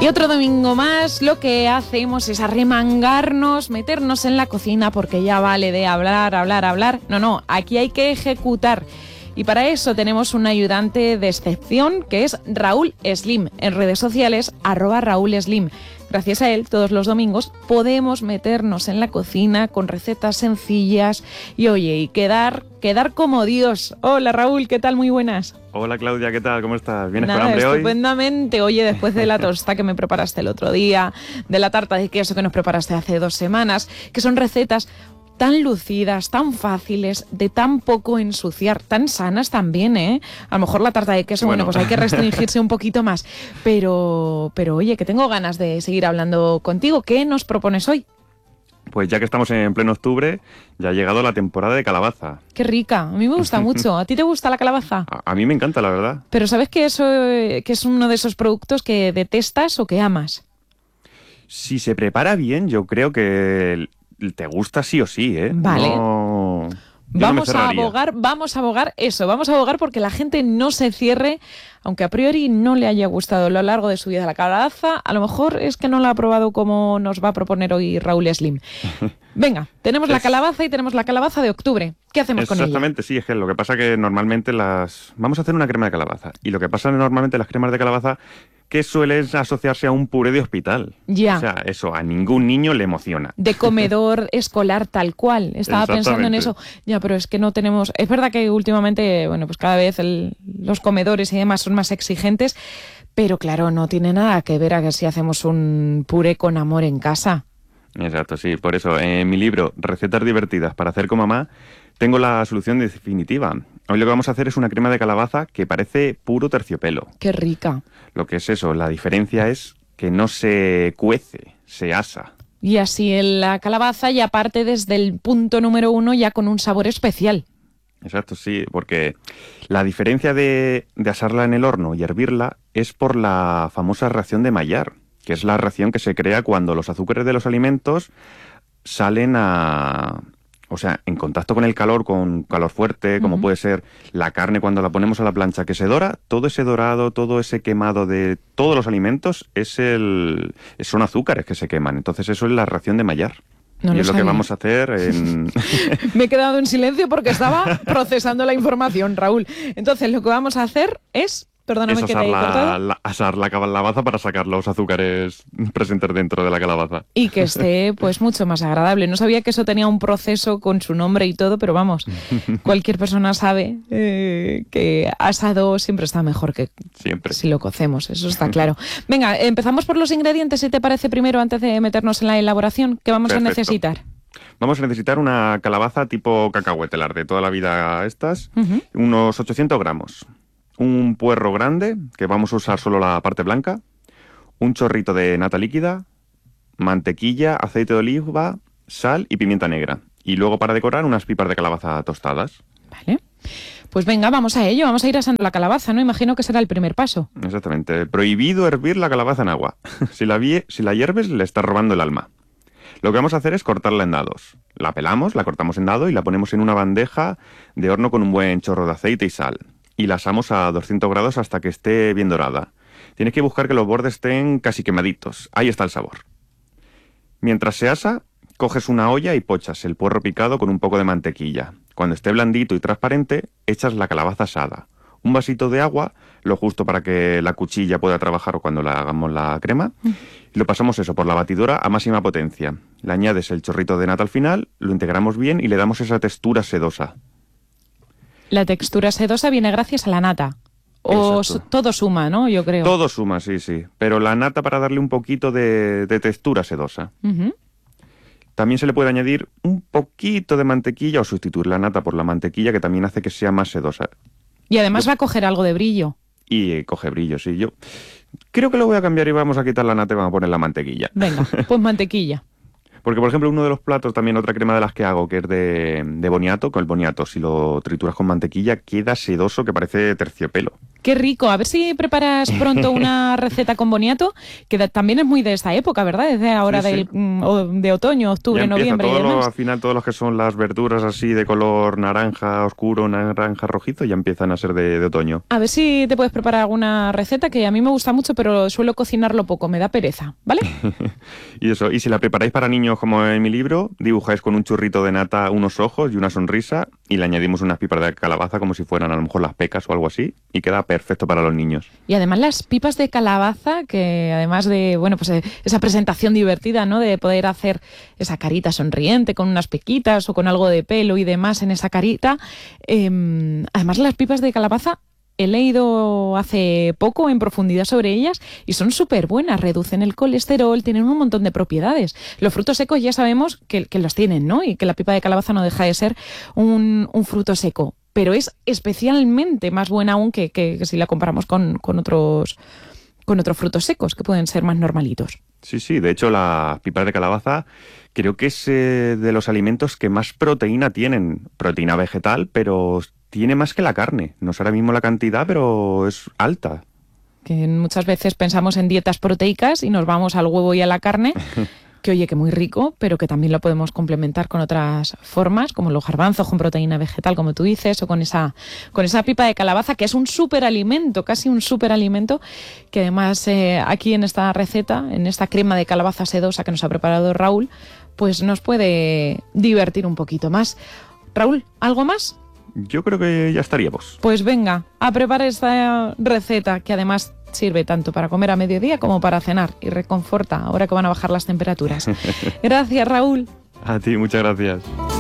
Y otro domingo más lo que hacemos es arremangarnos, meternos en la cocina, porque ya vale de hablar. No, aquí hay que ejecutar. Y para eso tenemos un ayudante de excepción que es Raúl Slim. En redes sociales, @Raúl Slim. Gracias a él, todos los domingos podemos meternos en la cocina con recetas sencillas y, oye, y quedar como Dios. Hola, Raúl, ¿qué tal? Muy buenas. Hola, Claudia, ¿qué tal? ¿Cómo estás? ¿Vienes Nada, con hambre hoy? Estupendamente. Oye, después de la tosta que me preparaste el otro día, de la tarta de queso que nos preparaste hace 2 semanas, que son recetas tan lucidas, tan fáciles, de tan poco ensuciar, tan sanas también, ¿eh? A lo mejor la tarta de queso, bueno, pues hay que restringirse un poquito más. Pero oye, que tengo ganas de seguir hablando contigo. ¿Qué nos propones hoy? Pues ya que estamos en pleno octubre, ya ha llegado la temporada de calabaza. Qué rica, a mí me gusta mucho. ¿A ti te gusta la calabaza? A mí me encanta, la verdad. Pero ¿sabes que eso que es uno de esos productos que detestas o que amas? Si se prepara bien, yo creo que te gusta sí o sí, ¿eh? Vale. No, vamos a abogar porque la gente no se cierre, aunque a priori no le haya gustado a lo largo de su vida la calabaza, a lo mejor es que no la ha probado como nos va a proponer hoy Raúl Slim. Venga, tenemos la calabaza y tenemos la calabaza de octubre. ¿Qué hacemos con ella? Exactamente, sí, es que lo que pasa que normalmente vamos a hacer una crema de calabaza, y lo que pasa normalmente en las cremas de calabaza que suelen asociarse a un puré de hospital. Ya. O sea, eso a ningún niño le emociona. De comedor escolar tal cual. Estaba pensando en eso. Ya, pero es que no tenemos... Es verdad que últimamente, bueno, pues cada vez los comedores y demás son más exigentes, pero claro, no tiene nada que ver a que si hacemos un puré con amor en casa. Exacto, sí. Por eso, en mi libro, Recetas divertidas para hacer con mamá, tengo la solución definitiva. Hoy lo que vamos a hacer es una crema de calabaza que parece puro terciopelo. ¡Qué rica! Lo que es eso, la diferencia es que no se cuece, se asa. Y así la calabaza ya parte desde el punto número 1 ya con un sabor especial. Exacto, sí, porque la diferencia de asarla en el horno y hervirla es por la famosa reacción de Maillard, que es la reacción que se crea cuando los azúcares de los alimentos salen en contacto con el calor, con calor fuerte, como puede ser la carne cuando la ponemos a la plancha que se dora, todo ese dorado, todo ese quemado de todos los alimentos son azúcares que se queman. Entonces eso es la reacción de Maillard. No y es lo que sabía. vamos a hacer Me he quedado en silencio porque estaba procesando la información, Raúl. Entonces lo que vamos a hacer es... Perdóname que te he cortado. Asar la calabaza para sacar los azúcares presentes dentro de la calabaza. Y que esté pues mucho más agradable. No sabía que eso tenía un proceso con su nombre y todo, pero vamos, cualquier persona sabe que asado siempre está mejor que siempre. Si lo cocemos, eso está claro. Venga, empezamos por los ingredientes, si te parece, primero, antes de meternos en la elaboración. ¿Qué vamos a necesitar? Vamos a necesitar una calabaza tipo cacahuete, las de toda la vida estas, unos 800 gramos. Un puerro grande, que vamos a usar solo la parte blanca, un chorrito de nata líquida, mantequilla, aceite de oliva, sal y pimienta negra. Y luego, para decorar, unas pipas de calabaza tostadas. Vale. Pues venga, vamos a ello. Vamos a ir asando la calabaza, ¿no? Imagino que será el primer paso. Exactamente. Prohibido hervir la calabaza en agua. Si la hierves, le estás robando el alma. Lo que vamos a hacer es cortarla en dados. La pelamos, la cortamos en dado y la ponemos en una bandeja de horno con un buen chorro de aceite y sal. Y la asamos a 200 grados hasta que esté bien dorada. Tienes que buscar que los bordes estén casi quemaditos. Ahí está el sabor. Mientras se asa, coges una olla y pochas el puerro picado con un poco de mantequilla. Cuando esté blandito y transparente, echas la calabaza asada. Un vasito de agua, lo justo para que la cuchilla pueda trabajar cuando la hagamos la crema. Y lo pasamos por la batidora a máxima potencia. Le añades el chorrito de nata al final, lo integramos bien y le damos esa textura sedosa. La textura sedosa viene gracias a la nata. O todo suma, ¿no? Yo creo. Todo suma, sí. Pero la nata para darle un poquito de textura sedosa. También se le puede añadir un poquito de mantequilla o sustituir la nata por la mantequilla, que también hace que sea más sedosa. Y además va a coger algo de brillo. Y coge brillo, sí. Yo creo que lo voy a cambiar y vamos a quitar la nata y vamos a poner la mantequilla. Venga, pues mantequilla. Porque, por ejemplo, uno de los platos, también otra crema de las que hago, que es de boniato, con el boniato, si lo trituras con mantequilla, queda sedoso que parece terciopelo. ¡Qué rico! A ver si preparas pronto una receta con boniato, que también es muy de esta época, ¿verdad? Desde ahora Sí. de otoño, octubre, noviembre y demás. Al final todos los que son las verduras así de color naranja oscuro, naranja rojizo, ya empiezan a ser de otoño. A ver si te puedes preparar alguna receta que a mí me gusta mucho, pero suelo cocinarlo poco, me da pereza, ¿vale? Y eso, y si la preparáis para niños como en mi libro, dibujáis con un churrito de nata unos ojos y una sonrisa y le añadimos unas pipas de calabaza como si fueran a lo mejor las pecas o algo así y queda perfecto para los niños. Y además las pipas de calabaza, que además de, bueno, pues esa presentación divertida, ¿no? De poder hacer esa carita sonriente con unas pequitas o con algo de pelo y demás en esa carita. Además las pipas de calabaza he leído hace poco en profundidad sobre ellas y son súper buenas, reducen el colesterol, tienen un montón de propiedades. Los frutos secos ya sabemos que los tienen, ¿no? Y que la pipa de calabaza no deja de ser un fruto seco, pero es especialmente más buena aún que si la comparamos con otros frutos secos que pueden ser más normalitos. Sí, de hecho las pipas de calabaza creo que es de los alimentos que más proteína tienen, proteína vegetal, pero tiene más que la carne. No sé ahora mismo la cantidad, pero es alta. Que muchas veces pensamos en dietas proteicas y nos vamos al huevo y a la carne, que oye, que muy rico, pero que también lo podemos complementar con otras formas, como los garbanzos con proteína vegetal, como tú dices, o con esa pipa de calabaza, que es un superalimento, casi un superalimento, que además aquí en esta receta, en esta crema de calabaza sedosa que nos ha preparado Raúl, pues nos puede divertir un poquito más. Raúl, ¿algo más? Yo creo que ya estaríamos. Pues venga, a preparar esta receta que además sirve tanto para comer a mediodía como para cenar y reconforta ahora que van a bajar las temperaturas. Gracias, Raúl. A ti, muchas gracias.